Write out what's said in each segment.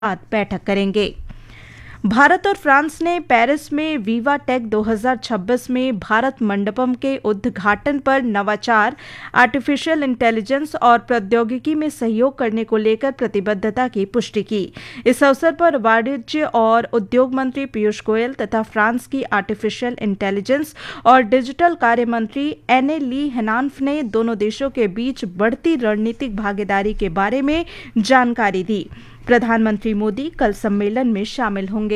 बाद बैठक करेंगे। भारत और फ्रांस ने पेरिस में विवा टेक 2026 में भारत मंडपम के उद्घाटन पर नवाचार, आर्टिफिशियल इंटेलिजेंस और प्रौद्योगिकी में सहयोग करने को लेकर प्रतिबद्धता की पुष्टि की। इस अवसर पर वाणिज्य और उद्योग मंत्री पीयूष गोयल तथा फ्रांस की आर्टिफिशियल इंटेलिजेंस और डिजिटल कार्य मंत्री एने ली हेनान्फ ने दोनों देशों के बीच बढ़ती रणनीतिक भागीदारी के बारे में जानकारी दी। प्रधानमंत्री मोदी कल सम्मेलन में शामिल होंगे।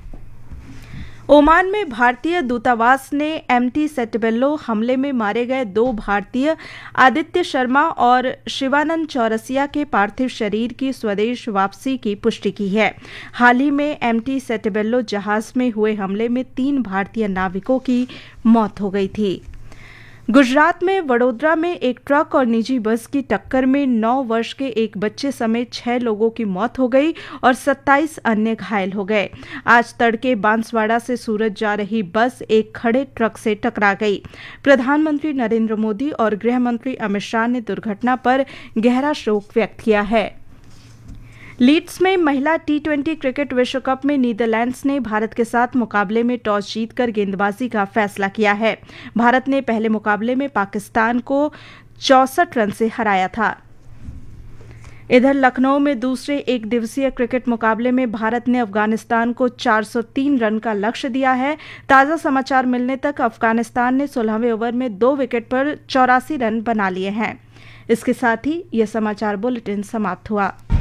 ओमान में भारतीय दूतावास ने एमटी सेटेबेलो हमले में मारे गए 2 भारतीय आदित्य शर्मा और शिवानंद चौरसिया के पार्थिव शरीर की स्वदेश वापसी की पुष्टि की है। हाल ही में एमटी सेटेबेलो जहाज में हुए हमले में 3 भारतीय नाविकों की मौत हो गई थी। गुजरात में वडोदरा में एक ट्रक और निजी बस की टक्कर में 9 वर्ष के एक बच्चे समेत 6 लोगों की मौत हो गई और 27 अन्य घायल हो गए। आज तड़के बांसवाड़ा से सूरत जा रही बस एक खड़े ट्रक से टकरा गई। प्रधानमंत्री नरेंद्र मोदी और गृह मंत्री अमित शाह ने दुर्घटना पर गहरा शोक व्यक्त किया है। लीड्स में महिला टी20 क्रिकेट विश्व कप में नीदरलैंड्स ने भारत के साथ मुकाबले में टॉस जीतकर गेंदबाजी का फैसला किया है। भारत ने पहले मुकाबले में पाकिस्तान को 64 रन से हराया था। इधर लखनऊ में दूसरे एक दिवसीय क्रिकेट मुकाबले में भारत ने अफगानिस्तान को 403 रन का लक्ष्य दिया है। ताज़ा समाचार मिलने तक अफगानिस्तान ने 16वें ओवर में 2 विकेट पर 84 रन बना लिए हैं। इसके साथ ही यह समाचार बुलेटिन समाप्त हुआ।